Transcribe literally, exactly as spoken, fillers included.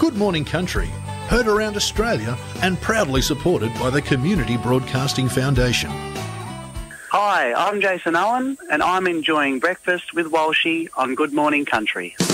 Good Morning Country, heard around Australia and proudly supported by the Community Broadcasting Foundation. Hi, I'm Jason Owen and I'm enjoying breakfast with Walshy on Good Morning Country.